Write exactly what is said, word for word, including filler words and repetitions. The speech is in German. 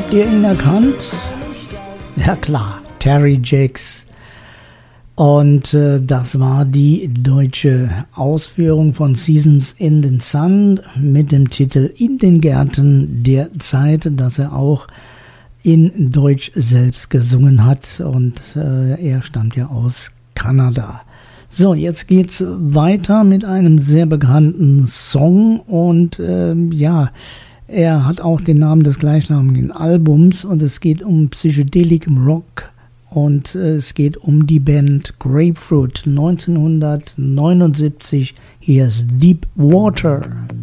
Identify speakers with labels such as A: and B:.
A: Habt ihr ihn erkannt? Ja klar, Terry Jacks. Und äh, das war die deutsche Ausführung von Seasons in the Sun mit dem Titel In den Gärten der Zeit, das er auch in Deutsch selbst gesungen hat. Und äh, er stammt ja aus Kanada. So, jetzt geht's weiter mit einem sehr bekannten Song. Und äh, ja, er hat auch den Namen des gleichnamigen Albums. Und es geht um Psychedelic Rock. Und äh, es geht um die Band Grapefruit neunzehnhundertneunundsiebzig. Hier ist Deep Water.